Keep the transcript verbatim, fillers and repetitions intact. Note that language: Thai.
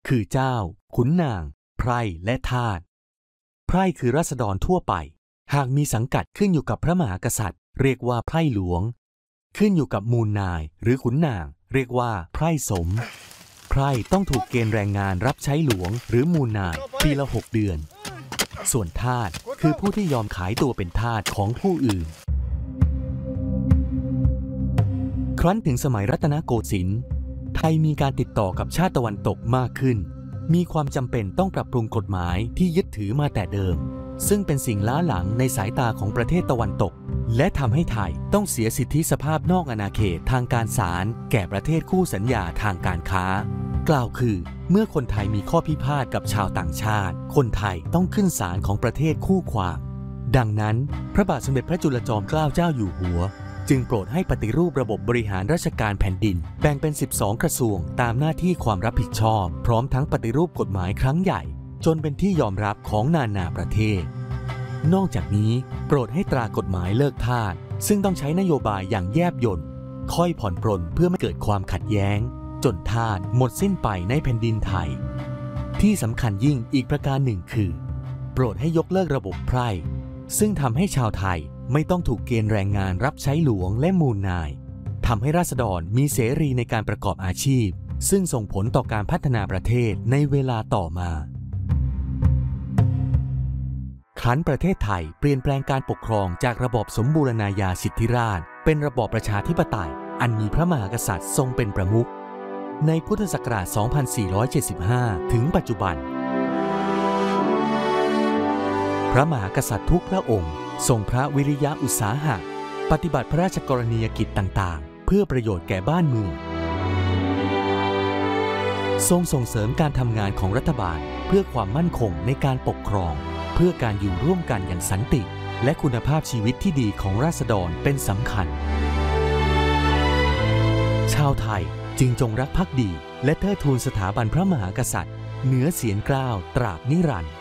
คือเจ้าขุนนางไพร่และทาสไพร่คือราษฎรทั่วไปหากมีสังกัดขึ้นอยู่กับพระมหากษัตริย์เรียกว่าไพร่หลวงขึ้นอยู่กับมูลนายหรือขุนนางเรียกว่าไพร่สมไพร่ต้องถูกเกณฑ์แรงงานรับใช้หลวงหรือมูลนายปีละหกเดือนส่วนทาสคือผู้ที่ยอมขายตัวเป็นทาสของผู้อื่นครั้นถึงสมัยรัตนโกสินทร์ไทยมีการติดต่อกับชาติตะวันตกมากขึ้นมีความจำเป็นต้องปรับปรุงกฎหมายที่ยึดถือมาแต่เดิมซึ่งเป็นสิ่งล้าหลังในสายตาของประเทศตะวันตกและทำให้ไทยต้องเสียสิทธิสภาพนอกอาณาเขตทางการศาลแก่ประเทศคู่สัญญาทางการค้ากล่าวคือเมื่อคนไทยมีข้อพิพาทกับชาวต่างชาติคนไทยต้องขึ้นศาลของประเทศคู่ความดังนั้นพระบาทสมเด็จพระจุลจอมเกล้าเจ้าอยู่หัวจึงโปรดให้ปฏิรูประบบบริหารราชการแผ่นดินแบ่งเป็นสิบสองกระทรวงตามหน้าที่ความรับผิดชอบพร้อมทั้งปฏิรูปกฎหมายครั้งใหญ่จนเป็นที่ยอมรับของนานาประเทศนอกจากนี้โปรดให้ตรากฎหมายเลิกทาสซึ่งต้องใช้นโยบายอย่างแยบยลค่อยผ่อนปรนเพื่อไม่เกิดความขัดแย้งจนทาสหมดสิ้นไปในแผ่นดินไทยที่สำคัญยิ่งอีกประการหนึ่งคือโปรดให้ยกเลิกระบบไพร่ซึ่งทำให้ชาวไทยไม่ต้องถูกเกณฑ์แรงงานรับใช้หลวงและมูลนายทำให้ราษฎรมีเสรีในการประกอบอาชีพซึ่งส่งผลต่อการพัฒนาประเทศในเวลาต่อมาครั้นประเทศไทยเปลี่ยนแปลงการปกครองจากระบอบสมบูรณาญาสิทธิราชย์เป็นระบอบประชาธิปไตยอันมีพระมหากษัตริย์ทรงเป็นประมุขในพุทธศักราช สองพันสี่ร้อยเจ็ดสิบห้า ถึงปัจจุบันพระมหากษัตริย์ทุกพระองค์ทรงพระวิริยะอุตสาหะปฏิบัติพระราชกรณียกิจต่างๆเพื่อประโยชน์แก่บ้านเมืองทรงส่งเสริมการทำงานของรัฐบาลเพื่อความมั่นคงในการปกครองเพื่อการอยู่ร่วมกันอย่างสันติและคุณภาพชีวิตที่ดีของราษฎรเป็นสำคัญชาวไทยจึงจงรักภักดีและเทิดทูนสถาบันพระมหากษัตริย์เหนือเสียงกล้าวตราบนิรันดร์